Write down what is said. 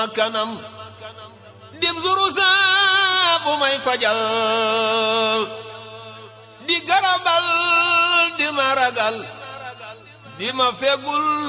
kanam dim zurusa bu may fajal di garabal di ma ragal di ma fegul